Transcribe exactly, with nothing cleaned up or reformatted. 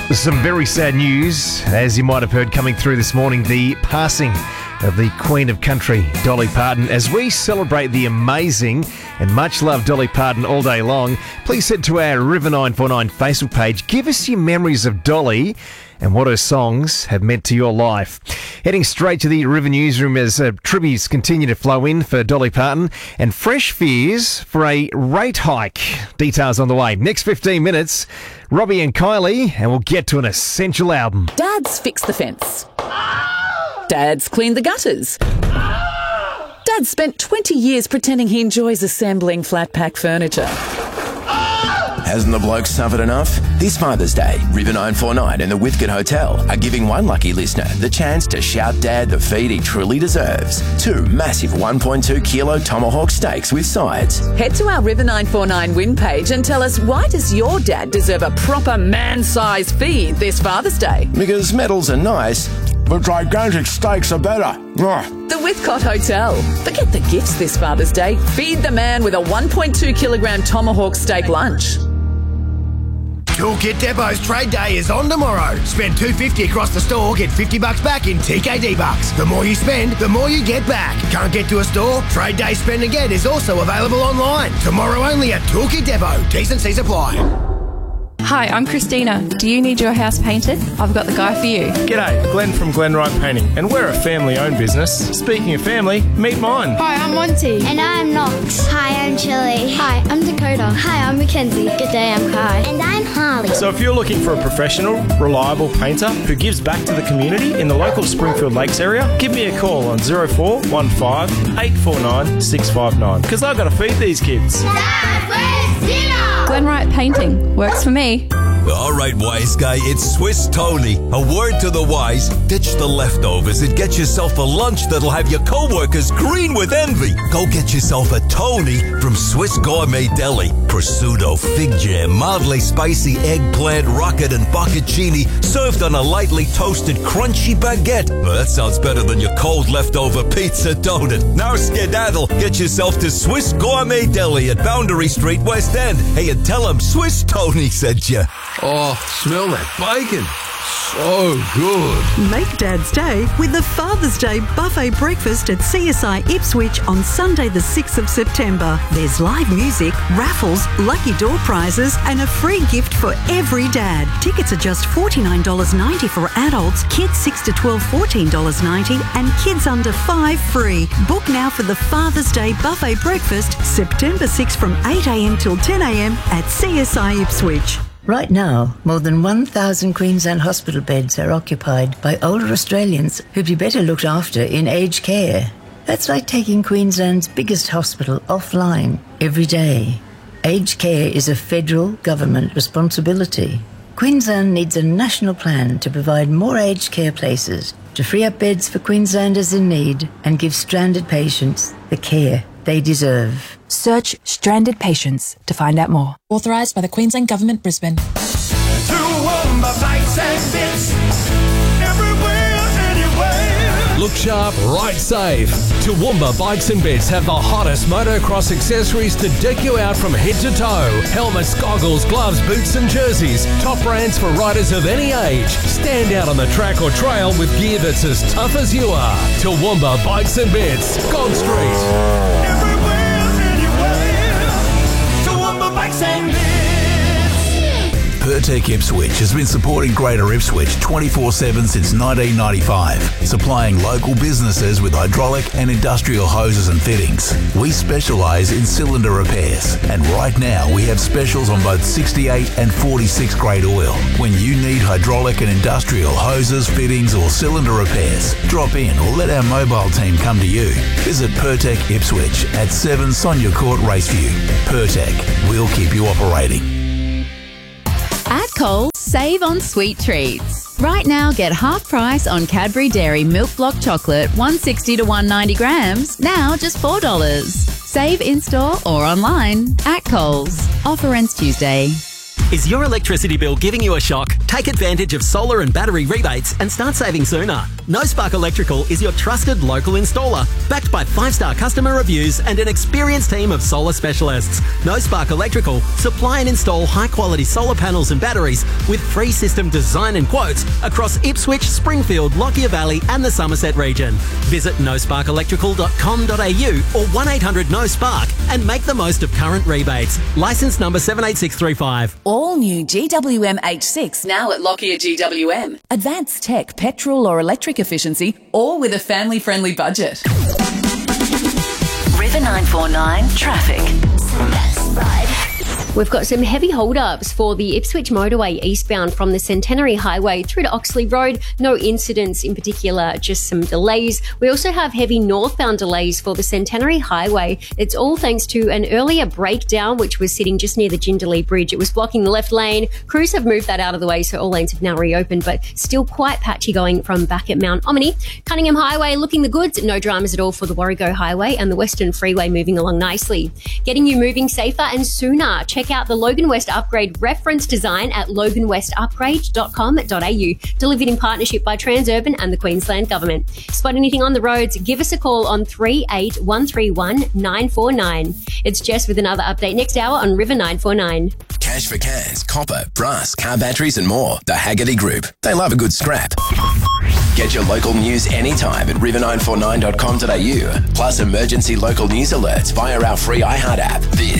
Some very sad news, as you might have heard coming through this morning, the passing of the Queen of Country, Dolly Parton. As we celebrate the amazing and much-loved Dolly Parton all day long, please head to our River nine four nine Facebook page. Give us your memories of Dolly and what her songs have meant to your life. Heading straight to the River Newsroom as uh, tributes continue to flow in for Dolly Parton and fresh fears for a rate hike. Details on the way. Next fifteen minutes, Robbie and Kylie, and we'll get to an essential album. Dad's fixed the fence. Dad's cleaned the gutters. Dad spent twenty years pretending he enjoys assembling flat pack furniture. Hasn't the bloke suffered enough? This Father's Day, River nine four nine and the Whitcote Hotel are giving one lucky listener the chance to shout Dad the feed he truly deserves. Two massive one point two kilo tomahawk steaks with sides. Head to our River nine four nine win page and tell us, why does your dad deserve a proper man-sized feed this Father's Day? Because medals are nice, but gigantic steaks are better. Ugh. The Whitcote Hotel. Forget the gifts this Father's Day. Feed the man with a one point two kilogram tomahawk steak lunch. Toolkit Depot's Trade Day is on tomorrow. Spend two dollars fifty across the store, get fifty bucks back in T K D bucks. The more you spend, the more you get back. Can't get to a store? Trade Day Spend and Get is also available online. Tomorrow only at Toolkit Depot. T's and C's apply. Hi, I'm Christina. Do you need your house painted? I've got the guy for you. G'day, Glenn from Glenwright Painting, and we're a family-owned business. Speaking of family, meet mine. Hi, I'm Monty. And I'm Knox. Hi, I'm Chili. Hi, I'm Dakota. Hi, I'm Mackenzie. Good day, I'm Kai. And I'm Harley. So if you're looking for a professional, reliable painter who gives back to the community in the local Springfield Lakes area, give me a call on zero four one five eight four nine six five nine, because I've got to feed these kids. Dad, where's dinner? Glenwright Painting. Works for me. All right, wise guy, it's Swiss Tony. A word to the wise, ditch the leftovers and get yourself a lunch that'll have your co-workers green with envy. Go get yourself a Tony from Swiss Gourmet Deli. Prosciutto, fig jam, mildly spicy eggplant, rocket and bocconcini served on a lightly toasted crunchy baguette. Well, that sounds better than your cold leftover pizza, don't it? Now skedaddle, get yourself to Swiss Gourmet Deli at Boundary Street, West End. Hey, and tell them Swiss Tony sent you. Oh, smell that bacon. So good. Make Dad's Day with the Father's Day buffet breakfast at C S I Ipswich on Sunday the sixth of September. There's live music, raffles, lucky door prizes and a free gift for every dad. Tickets are just forty-nine dollars ninety for adults, kids six to twelve fourteen dollars ninety and kids under five free. Book now for the Father's Day buffet breakfast September sixth from eight a m till ten a m at C S I Ipswich. Right now, more than one thousand Queensland hospital beds are occupied by older Australians who'd be better looked after in aged care. That's like taking Queensland's biggest hospital offline every day. Aged care is a federal government responsibility. Queensland needs a national plan to provide more aged care places, to free up beds for Queenslanders in need and give stranded patients the care they deserve. Search Stranded Patients to find out more. Authorised by the Queensland Government, Brisbane. Toowoomba Bikes and Bits. Everywhere, anywhere. Look sharp, ride safe. Toowoomba Bikes and Bits have the hottest motocross accessories to deck you out from head to toe. Helmets, goggles, gloves, boots and jerseys. Top brands for riders of any age. Stand out on the track or trail with gear that's as tough as you are. Toowoomba Bikes and Bits, Gog Street. Pertec Ipswich has been supporting Greater Ipswich twenty-four seven since nineteen ninety-five, supplying local businesses with hydraulic and industrial hoses and fittings. We specialise in cylinder repairs, and right now we have specials on both sixty-eight and forty-six grade oil. When you need hydraulic and industrial hoses, fittings or cylinder repairs, drop in or let our mobile team come to you. Visit Pertec Ipswich at seven Sonia Court, Raceview. Pertec, we'll keep you operating. At Coles, save on sweet treats. Right now, get half price on Cadbury Dairy Milk Block Chocolate, one sixty to one ninety grams, now just four dollars. Save in-store or online at Coles. Offer ends Tuesday. Is your electricity bill giving you a shock? Take advantage of solar and battery rebates and start saving sooner. No Spark Electrical is your trusted local installer, backed by five-star customer reviews and an experienced team of solar specialists. No Spark Electrical supply and install high-quality solar panels and batteries with free system design and quotes across Ipswich, Springfield, Lockyer Valley and the Somerset region. Visit no spark electrical dot com dot a u or one eight hundred no spark and make the most of current rebates. Licence number seven eight six three five. All new G W M H six now at Lockyer G W M. Advanced tech, petrol or electric efficiency, all with a family-friendly budget. River nine four nine traffic. We've got some heavy hold-ups for the Ipswich motorway eastbound from the Centenary Highway through to Oxley Road. No incidents in particular, just some delays. We also have heavy northbound delays for the Centenary Highway. It's all thanks to an earlier breakdown which was sitting just near the Jindalee Bridge. It was blocking the left lane. Crews have moved that out of the way, so all lanes have now reopened, but still quite patchy going from back at Mount Omni. Cunningham Highway looking the goods. No dramas at all for the Warrego Highway, and the Western Freeway moving along nicely. Getting you moving safer and sooner. Check out the Logan West Upgrade reference design at logan west upgrade dot com dot a u. Delivered in partnership by Transurban and the Queensland Government. Spot anything on the roads, give us a call on three eight one three one nine four nine. It's Jess with another update next hour on River nine four nine. Cash for cans, copper, brass, car batteries and more. The Haggerty Group. They love a good scrap. Get your local news anytime at river nine four nine dot com dot a u. Plus emergency local news alerts via our free iHeart app. This